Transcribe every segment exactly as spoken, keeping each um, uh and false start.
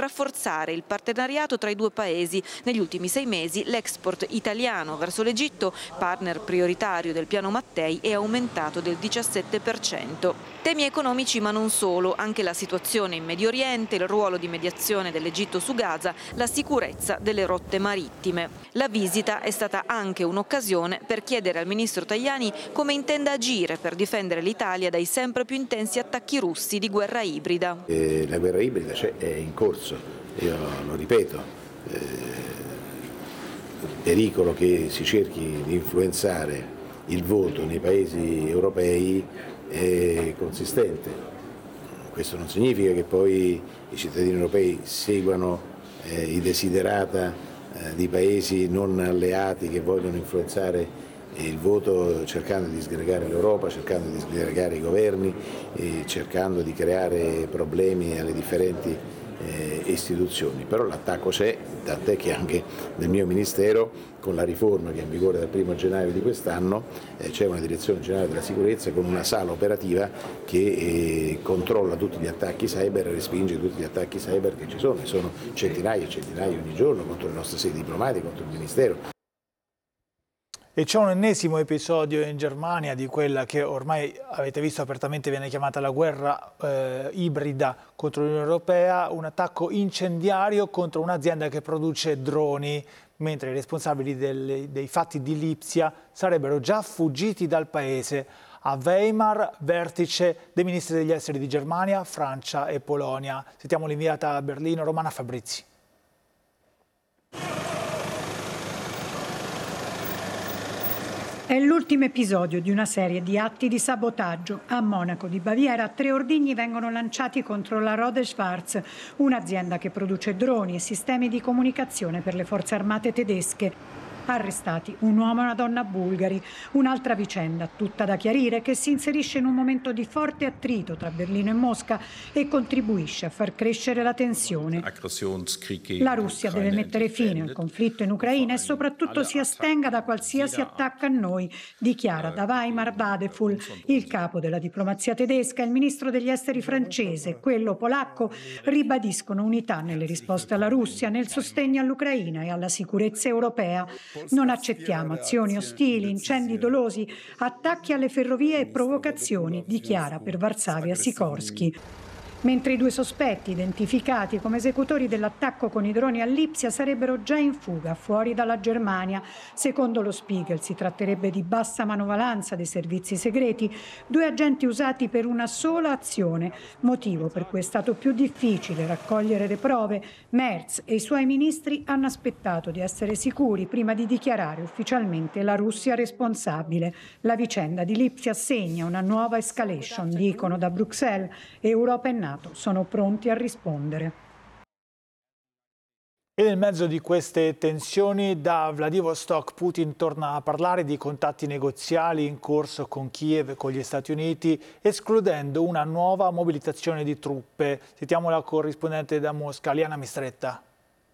rafforzare il partenariato tra i due paesi. Negli ultimi sei mesi l'export italiano verso l'Egitto, partner prioritario del piano Mattei, è aumentato del diciassette per cento. Temi economici ma non solo, anche la situazione in Medio Oriente, il ruolo di mediazione dell'Egitto su Gaza, la sicurezza delle rotte marittime. La visita è stata anche un'occasione per chiedere al ministro Tajani come intenda agire per difendere l'Italia dai sempre più intensi attacchi russi di guerra ibrida. Eh, la guerra ibrida cioè, è in corso, io lo ripeto, eh, il pericolo che si cerchi di influenzare il voto nei paesi europei è consistente. Questo non significa che poi i cittadini europei seguano eh, i desiderata eh, di paesi non alleati che vogliono influenzare il voto cercando di disgregare l'Europa, cercando di disgregare i governi, e cercando di creare problemi alle differenti eh, istituzioni. Però l'attacco c'è, tant'è che anche nel mio Ministero, con la riforma che è in vigore dal primo gennaio di quest'anno, eh, c'è una direzione generale della sicurezza con una sala operativa che eh, controlla tutti gli attacchi cyber e respinge tutti gli attacchi cyber che ci sono, e sono centinaia e centinaia ogni giorno contro le nostre sedi diplomatiche, contro il Ministero. E c'è un ennesimo episodio in Germania di quella che ormai avete visto apertamente viene chiamata la guerra eh, ibrida contro l'Unione Europea, un attacco incendiario contro un'azienda che produce droni, mentre i responsabili del, dei fatti di Lipsia sarebbero già fuggiti dal paese. A Weimar, vertice dei ministri degli esteri di Germania, Francia e Polonia. Sentiamo l'inviata a Berlino, Romana Fabrizi. È l'ultimo episodio di una serie di atti di sabotaggio. A Monaco di Baviera tre ordigni vengono lanciati contro la Rohde Schwarz, un'azienda che produce droni e sistemi di comunicazione per le forze armate tedesche. Arrestati un uomo e una donna bulgari. Un'altra vicenda, tutta da chiarire, che si inserisce in un momento di forte attrito tra Berlino e Mosca e contribuisce a far crescere la tensione. La Russia deve mettere fine al conflitto in Ucraina e soprattutto si astenga da qualsiasi attacco a noi, dichiara da Weimar Badeful, il capo della diplomazia tedesca e il ministro degli esteri francese. Quello polacco ribadiscono unità nelle risposte alla Russia, nel sostegno all'Ucraina e alla sicurezza europea. Non accettiamo azioni ostili, incendi dolosi, attacchi alle ferrovie e provocazioni, dichiara per Varsavia Sikorsky. Mentre i due sospetti, identificati come esecutori dell'attacco con i droni a Lipsia, sarebbero già in fuga fuori dalla Germania. Secondo lo Spiegel si tratterebbe di bassa manovalanza dei servizi segreti, due agenti usati per una sola azione, motivo per cui è stato più difficile raccogliere le prove. Merz e i suoi ministri hanno aspettato di essere sicuri prima di dichiarare ufficialmente la Russia responsabile. La vicenda di Lipsia segna una nuova escalation, dicono da Bruxelles. Europa e NATO sono pronti a rispondere. E nel mezzo di queste tensioni, da Vladivostok Putin torna a parlare di contatti negoziali in corso con Kiev e con gli Stati Uniti, escludendo una nuova mobilitazione di truppe. Sentiamo la corrispondente da Mosca, Liana Mistretta.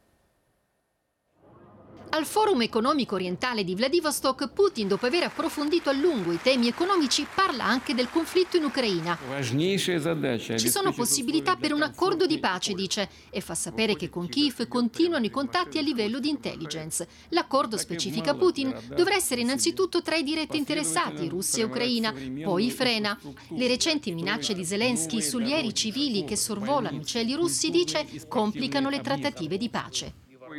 Al Forum economico orientale di Vladivostok, Putin, dopo aver approfondito a lungo i temi economici, parla anche del conflitto in Ucraina. Ci sono possibilità per un accordo di pace, dice, e fa sapere che con Kiev continuano i contatti a livello di intelligence. L'accordo, specifica Putin, dovrà essere innanzitutto tra i diretti interessati, Russia e Ucraina, poi frena. Le recenti minacce di Zelensky sugli aerei civili che sorvolano i cieli russi, dice, complicano le trattative di pace.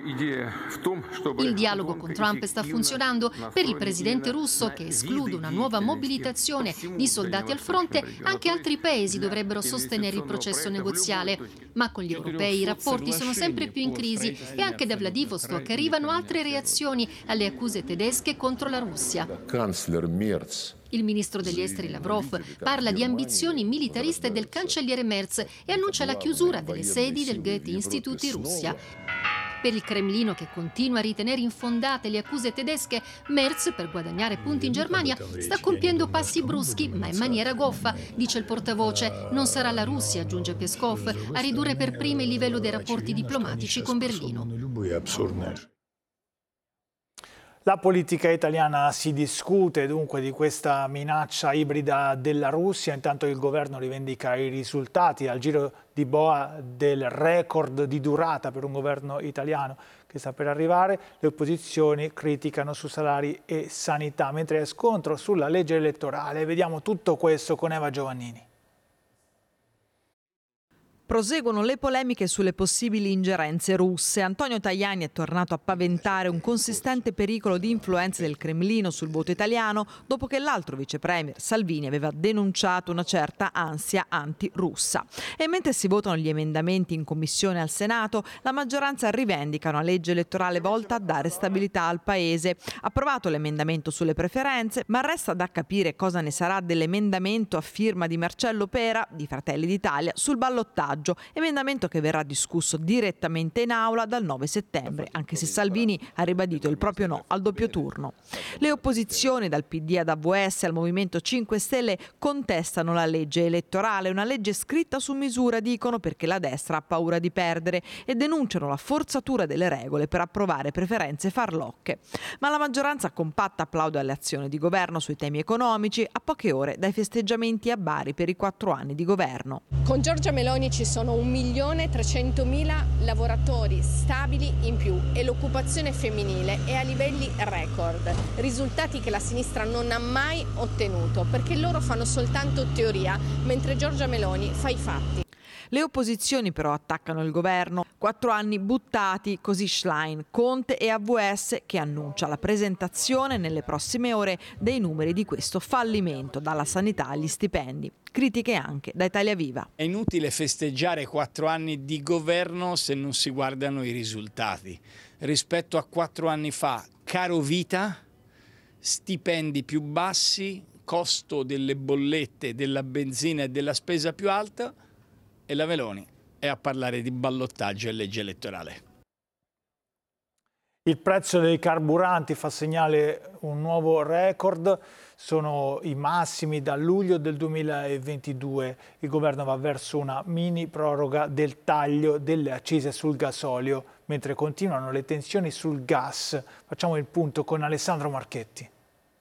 Il dialogo con Trump sta funzionando. Per il presidente russo, che esclude una nuova mobilitazione di soldati al fronte, anche altri paesi dovrebbero sostenere il processo negoziale. Ma con gli europei i rapporti sono sempre più in crisi e anche da Vladivostok arrivano altre reazioni alle accuse tedesche contro la Russia. Il ministro degli esteri Lavrov parla di ambizioni militariste del cancelliere Merz e annuncia la chiusura delle sedi del Goethe Institut in Russia. Per il Cremlino, che continua a ritenere infondate le accuse tedesche, Merz, per guadagnare punti in Germania, sta compiendo passi bruschi, ma in maniera goffa, dice il portavoce. Non sarà la Russia, aggiunge Peskov, a ridurre per prima il livello dei rapporti diplomatici con Berlino. La politica italiana si discute dunque di questa minaccia ibrida della Russia, intanto il governo rivendica i risultati al giro di boa del record di durata per un governo italiano che sta per arrivare. Le opposizioni criticano su salari e sanità, mentre è scontro sulla legge elettorale. Vediamo tutto questo con Eva Giovannini. Proseguono le polemiche sulle possibili ingerenze russe. Antonio Tajani è tornato a paventare un consistente pericolo di influenze del Cremlino sul voto italiano dopo che l'altro vice premier Salvini aveva denunciato una certa ansia anti-russa. E mentre si votano gli emendamenti in commissione al Senato, la maggioranza rivendica una legge elettorale volta a dare stabilità al Paese. Approvato l'emendamento sulle preferenze, ma resta da capire cosa ne sarà dell'emendamento a firma di Marcello Pera, di Fratelli d'Italia, sul ballottaggio. Emendamento che verrà discusso direttamente in aula dal nove settembre, anche se Salvini ha ribadito il proprio no al doppio turno. Le opposizioni, dal P D ad A V S al Movimento cinque Stelle, contestano la legge elettorale, una legge scritta su misura, dicono, perché la destra ha paura di perdere, e denunciano la forzatura delle regole per approvare preferenze farlocche. Ma la maggioranza compatta applaude alle azioni di governo sui temi economici a poche ore dai festeggiamenti a Bari per i quattro anni di governo. Con Giorgia Meloni ci sono un milione trecentomila lavoratori stabili in più e l'occupazione femminile è a livelli record, risultati che la sinistra non ha mai ottenuto perché loro fanno soltanto teoria, mentre Giorgia Meloni fa i fatti. Le opposizioni però attaccano il governo. Quattro anni buttati, così Schlein, Conte e A V S, che annuncia la presentazione nelle prossime ore dei numeri di questo fallimento, dalla sanità agli stipendi. Critiche anche da Italia Viva. È inutile festeggiare quattro anni di governo se non si guardano i risultati. Rispetto a quattro anni fa, caro vita, stipendi più bassi, costo delle bollette, della benzina e della spesa più alta, e la Meloni è a parlare di ballottaggio e legge elettorale. Il prezzo dei carburanti fa segnale un nuovo record, sono i massimi da luglio del duemilaventidue. Il governo va verso una mini proroga del taglio delle accise sul gasolio, mentre continuano le tensioni sul gas. Facciamo il punto con Alessandro Marchetti.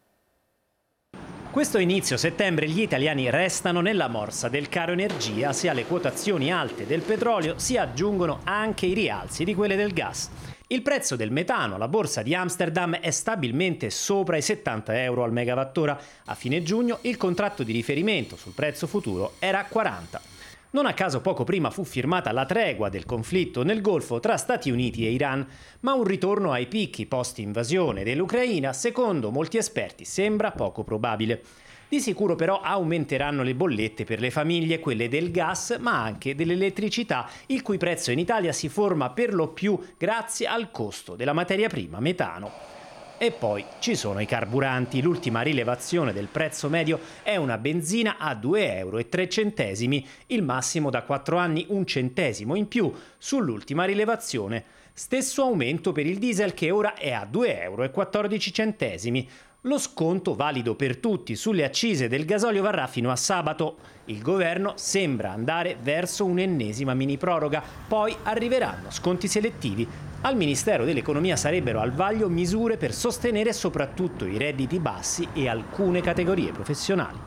Questo inizio settembre gli italiani restano nella morsa del caro energia, sia le quotazioni alte del petrolio si aggiungono anche i rialzi di quelle del gas. Il prezzo del metano alla borsa di Amsterdam è stabilmente sopra i settanta euro al megawattora. A fine giugno il contratto di riferimento sul prezzo futuro era a quaranta. Non a caso poco prima fu firmata la tregua del conflitto nel Golfo tra Stati Uniti e Iran, ma un ritorno ai picchi post-invasione dell'Ucraina, secondo molti esperti, sembra poco probabile. Di sicuro però aumenteranno le bollette per le famiglie, quelle del gas, ma anche dell'elettricità, il cui prezzo in Italia si forma per lo più grazie al costo della materia prima metano. E poi ci sono i carburanti. L'ultima rilevazione del prezzo medio è una benzina a due euro e tre centesimi, il massimo da quattro anni un centesimo in più sull'ultima rilevazione. Stesso aumento per il diesel, che ora è a due euro e quattordici centesimi. Lo sconto, valido per tutti sulle accise del gasolio, varrà fino a sabato. Il governo sembra andare verso un'ennesima mini proroga, poi arriveranno sconti selettivi. Al Ministero dell'Economia sarebbero al vaglio misure per sostenere soprattutto i redditi bassi e alcune categorie professionali.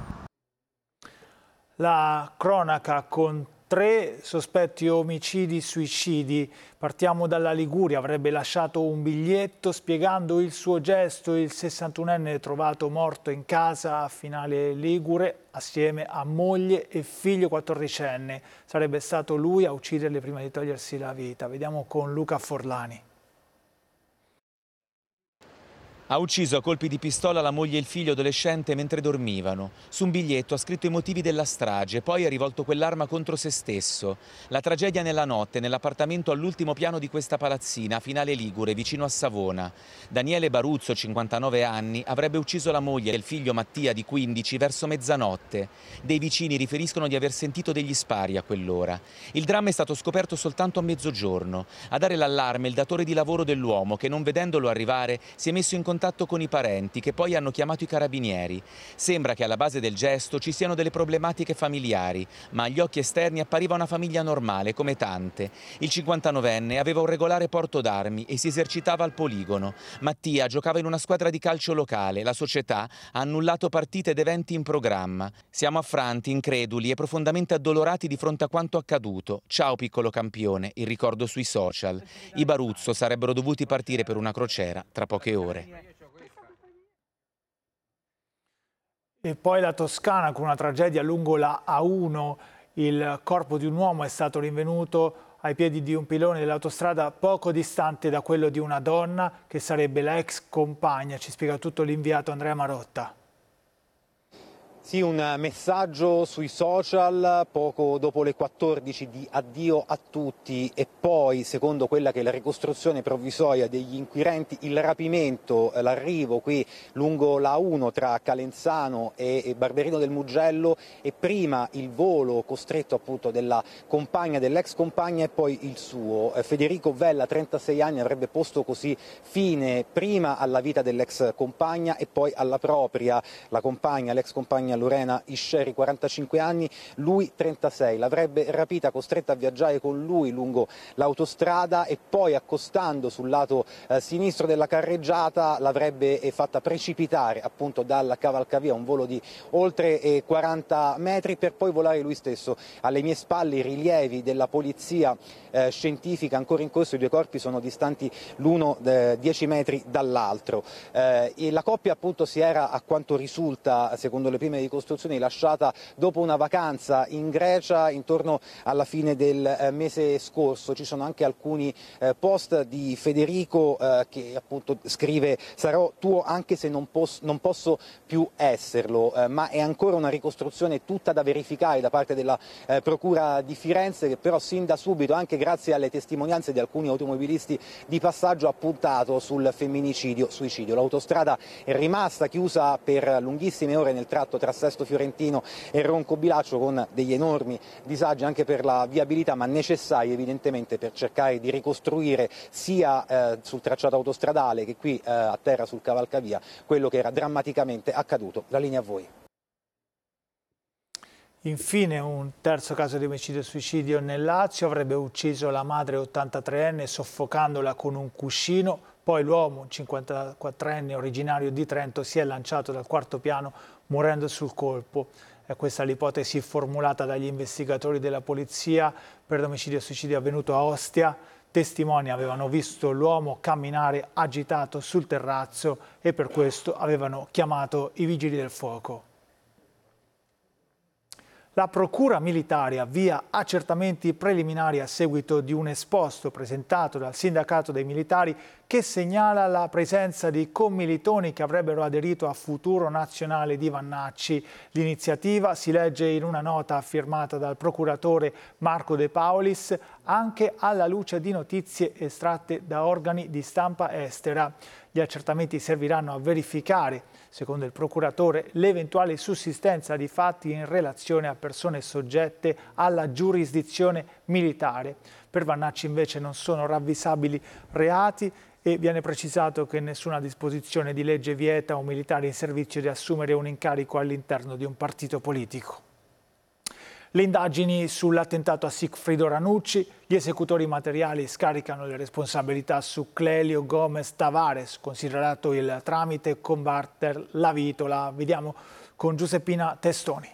La cronaca con tre sospetti omicidi-suicidi. Partiamo dalla Liguria, avrebbe lasciato un biglietto spiegando il suo gesto. Il sessantunenne trovato morto in casa a Finale Ligure assieme a moglie e figlio quattordicenne. Sarebbe stato lui a ucciderle prima di togliersi la vita. Vediamo con Luca Forlani. Ha ucciso a colpi di pistola la moglie e il figlio adolescente mentre dormivano. Su un biglietto ha scritto i motivi della strage, poi ha rivolto quell'arma contro se stesso. La tragedia nella notte, nell'appartamento all'ultimo piano di questa palazzina, a Finale Ligure, vicino a Savona. Daniele Baruzzo, cinquantanove anni, avrebbe ucciso la moglie e il figlio Mattia, di quindici, verso mezzanotte. Dei vicini riferiscono di aver sentito degli spari a quell'ora. Il dramma è stato scoperto soltanto a mezzogiorno. A dare l'allarme il datore di lavoro dell'uomo, che non vedendolo arrivare si è messo in contatto contatto con i parenti, che poi hanno chiamato i carabinieri. Sembra che alla base del gesto ci siano delle problematiche familiari, ma agli occhi esterni appariva una famiglia normale, come tante. Il cinquantanovenne aveva un regolare porto d'armi e si esercitava al poligono. Mattia giocava in una squadra di calcio locale. La società ha annullato partite ed eventi in programma. Siamo affranti, increduli e profondamente addolorati di fronte a quanto accaduto. Ciao piccolo campione, il ricordo sui social. I Baruzzo sarebbero dovuti partire per una crociera tra poche ore. E poi la Toscana con una tragedia lungo la A uno. Il corpo di un uomo è stato rinvenuto ai piedi di un pilone dell'autostrada poco distante da quello di una donna che sarebbe la ex compagna. Ci spiega tutto l'inviato Andrea Marotta. Sì, un messaggio sui social poco dopo le quattordici di addio a tutti e poi, secondo quella che è la ricostruzione provvisoria degli inquirenti, il rapimento, l'arrivo qui lungo la A uno tra Calenzano e Barberino del Mugello e prima il volo costretto appunto della compagna, dell'ex compagna e poi il suo. Federico Vella, trentasei anni, avrebbe posto così fine prima alla vita dell'ex compagna e poi alla propria. La compagna, l'ex compagna Lorena Isceri, quarantacinque anni, lui trentasei, l'avrebbe rapita, costretta a viaggiare con lui lungo l'autostrada e poi accostando sul lato eh, sinistro della carreggiata l'avrebbe eh, fatta precipitare appunto dalla cavalcavia, un volo di oltre eh, quaranta metri per poi volare lui stesso. Alle mie spalle i rilievi della polizia eh, scientifica ancora in corso, i due corpi sono distanti l'uno eh, dieci metri dall'altro. Eh, e la coppia appunto si era, a quanto risulta secondo le prime ricostruzioni, lasciata dopo una vacanza in Grecia intorno alla fine del eh, mese scorso. Ci sono anche alcuni eh, post di Federico eh, che appunto scrive: sarò tuo anche se non, pos- non posso più esserlo, eh, ma è ancora una ricostruzione tutta da verificare da parte della eh, Procura di Firenze, che però sin da subito, anche grazie alle testimonianze di alcuni automobilisti di passaggio, ha puntato sul femminicidio-suicidio. L'autostrada è rimasta chiusa per lunghissime ore nel tratto tra Sesto Fiorentino e Roncobilaccio, con degli enormi disagi anche per la viabilità, ma necessari evidentemente per cercare di ricostruire sia eh, sul tracciato autostradale che qui eh, a terra sul cavalcavia quello che era drammaticamente accaduto. La linea a voi. Infine un terzo caso di omicidio e suicidio nel Lazio: avrebbe ucciso la madre ottantатreenne soffocandola con un cuscino, poi l'uomo, cinquantaquattrenne originario di Trento, si è lanciato dal quarto piano morendo sul colpo. È questa l'ipotesi formulata dagli investigatori della polizia per l'omicidio e suicidio avvenuto a Ostia. Testimoni avevano visto l'uomo camminare agitato sul terrazzo e per questo avevano chiamato i vigili del fuoco. La Procura Militare avvia accertamenti preliminari a seguito di un esposto presentato dal Sindacato dei Militari che segnala la presenza di commilitoni che avrebbero aderito a Futuro Nazionale di Vannacci. L'iniziativa, si legge in una nota firmata dal procuratore Marco De Paulis, anche alla luce di notizie estratte da organi di stampa estera. Gli accertamenti serviranno a verificare, secondo il procuratore, l'eventuale sussistenza di fatti in relazione a persone soggette alla giurisdizione militare. Per Vannacci invece non sono ravvisabili reati e viene precisato che nessuna disposizione di legge vieta a un militare in servizio di assumere un incarico all'interno di un partito politico. Le indagini sull'attentato a Sigfrido Ranucci, gli esecutori materiali scaricano le responsabilità su Clelio Gomez Tavares, considerato il tramite combatter la vitola. Vediamo con Giuseppina Testoni.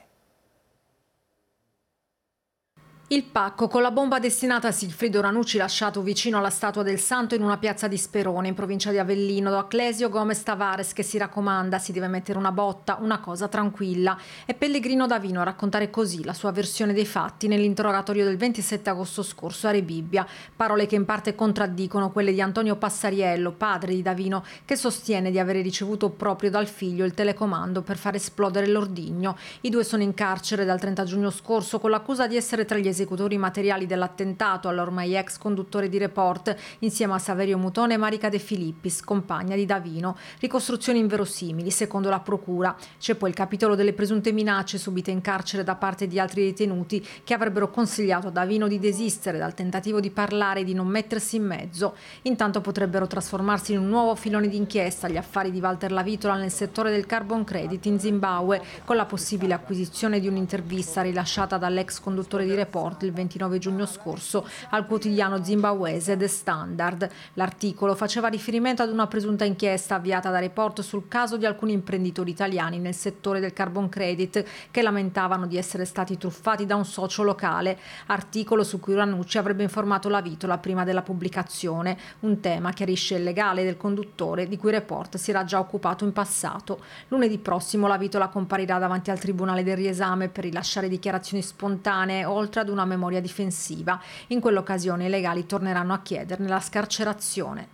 Il pacco con la bomba destinata a Sigfrido Ranucci lasciato vicino alla statua del santo in una piazza di Sperone in provincia di Avellino da Clesio Gomez Tavares, che si raccomanda, si deve mettere una botta, una cosa tranquilla. È Pellegrino Davino a raccontare così la sua versione dei fatti nell'interrogatorio del ventisette agosto scorso a Rebibbia. Parole che in parte contraddicono quelle di Antonio Passariello, padre di Davino, che sostiene di avere ricevuto proprio dal figlio il telecomando per far esplodere l'ordigno. I due sono in carcere dal trenta giugno scorso con l'accusa di essere tra gli esecutori materiali dell'attentato all'ormai ex conduttore di Report, insieme a Saverio Mutone e Marica De Filippis, compagna di Davino. Ricostruzioni inverosimili, secondo la procura. C'è poi il capitolo delle presunte minacce subite in carcere da parte di altri detenuti che avrebbero consigliato a Davino di desistere dal tentativo di parlare e di non mettersi in mezzo. Intanto potrebbero trasformarsi in un nuovo filone d'inchiesta gli affari di Walter Lavitola nel settore del carbon credit in Zimbabwe, con la possibile acquisizione di un'intervista rilasciata dall'ex conduttore di Report il ventinove giugno scorso al quotidiano zimbabwese The Standard. L'articolo faceva riferimento ad una presunta inchiesta avviata da Report sul caso di alcuni imprenditori italiani nel settore del carbon credit che lamentavano di essere stati truffati da un socio locale, articolo su cui Ranucci avrebbe informato Lavitola prima della pubblicazione, un tema, chiarisce il legale del conduttore, di cui Report si era già occupato in passato. Lunedì prossimo Lavitola comparirà davanti al Tribunale del riesame per rilasciare dichiarazioni spontanee, oltre ad una memoria difensiva. In quell'occasione i legali torneranno a chiederne la scarcerazione.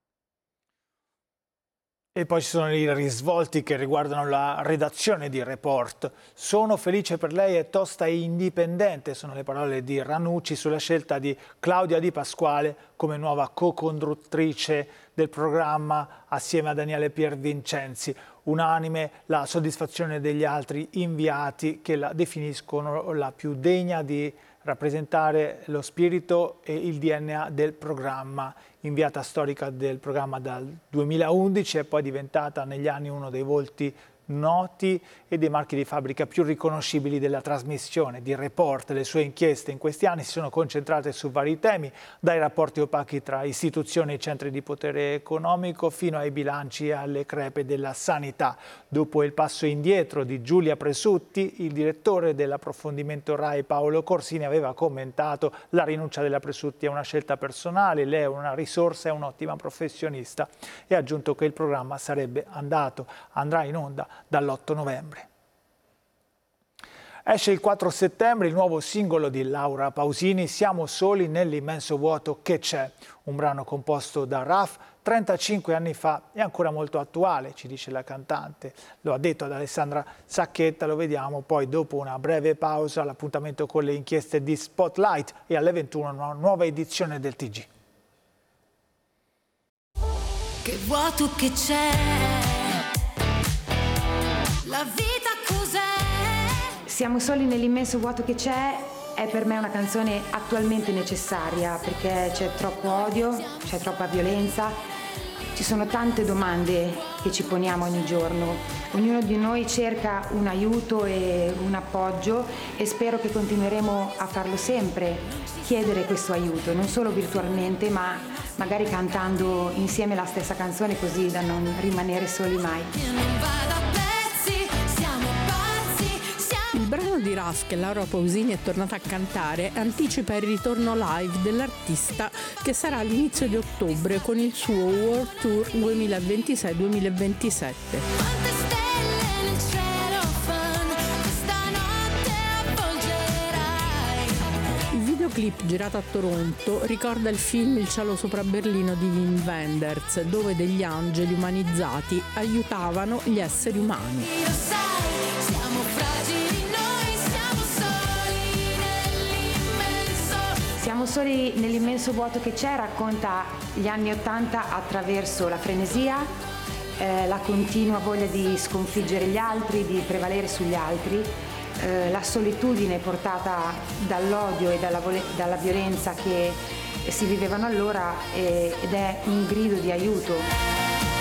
E poi ci sono i risvolti che riguardano la redazione di Report. Sono felice per lei, è tosta e indipendente, sono le parole di Ranucci sulla scelta di Claudia Di Pasquale come nuova co-conduttrice del programma assieme a Daniele Piervincenzi. Unanime la soddisfazione degli altri inviati che la definiscono la più degna di rappresentare lo spirito e il D N A del programma. Inviata storica del programma dal duemilaundici, è poi diventata negli anni uno dei volti noti e dei marchi di fabbrica più riconoscibili della trasmissione di Report. Le sue inchieste in questi anni si sono concentrate su vari temi, dai rapporti opachi tra istituzioni e centri di potere economico fino ai bilanci e alle crepe della sanità. Dopo il passo indietro di Giulia Presutti, il direttore dell'approfondimento RAI Paolo Corsini aveva commentato: la rinuncia della Presutti è una scelta personale, lei è una risorsa e un'ottima professionista, e ha aggiunto che il programma sarebbe andato, andrà in onda dall'otto novembre. Esce il quattro settembre il nuovo singolo di Laura Pausini, Siamo soli nell'immenso vuoto che c'è, un brano composto da Raf trentacinque anni fa e ancora molto attuale, ci dice la cantante. Lo ha detto ad Alessandra Sacchetta, lo vediamo poi dopo una breve pausa, l'appuntamento con le inchieste di Spotlight e alle ventuno una nuova edizione del T G. Che vuoto che c'è, la vita cos'è? Siamo soli nell'immenso vuoto che c'è è per me una canzone attualmente necessaria perché c'è troppo odio, c'è troppa violenza, ci sono tante domande che ci poniamo ogni giorno. Ognuno di noi cerca un aiuto e un appoggio e spero che continueremo a farlo sempre, chiedere questo aiuto, non solo virtualmente ma magari cantando insieme la stessa canzone così da non rimanere soli mai. Il brano di Raf che Laura Pausini è tornata a cantare anticipa il ritorno live dell'artista che sarà all'inizio di ottobre con il suo World Tour duemilaventisei duemilaventisette. Il videoclip girato a Toronto ricorda il film Il cielo sopra Berlino di Wim Wenders, dove degli angeli umanizzati aiutavano gli esseri umani. Siamo soli nell'immenso vuoto che c'è, racconta gli anni Ottanta attraverso la frenesia, eh, la continua voglia di sconfiggere gli altri, di prevalere sugli altri, eh, la solitudine portata dall'odio e dalla, dalla violenza che si vivevano allora eh, ed è un grido di aiuto.